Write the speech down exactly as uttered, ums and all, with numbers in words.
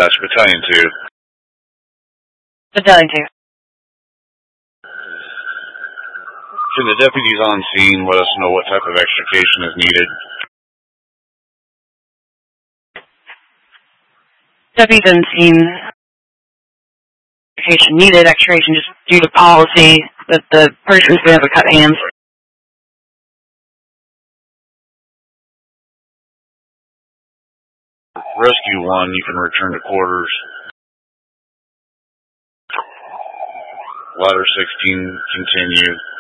That's Battalion two. Battalion two. Can the deputies on scene let us know what type of extrication is needed? Deputies on scene, extrication needed, extrication just due to policy that the person's going to have a cut hands. Rescue one, you can return to quarters. Ladder sixteen, continue.